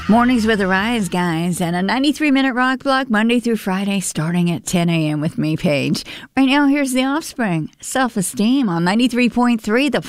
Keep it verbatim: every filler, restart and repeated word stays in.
Mornings with the Rise Guys and a ninety-three minute rock block Monday through Friday starting at ten a.m. with me, Paige. Right now, here's The Offspring, Self-Esteem on ninety-three point three The